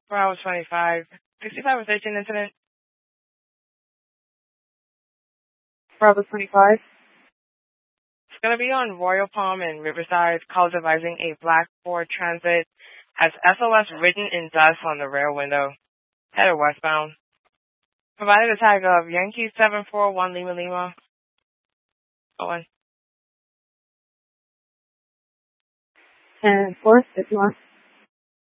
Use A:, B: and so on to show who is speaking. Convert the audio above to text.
A: Bravo 25. 65 or 13 incident.
B: Bravo 25.
A: It's going to be on Royal Palm and Riverside. Calls advising a black Ford Transit has SOS written in dust on the rear window. Headed westbound. Provided a tag of Yankee 741 Lima Lima. Owen.
B: 10-4, 51.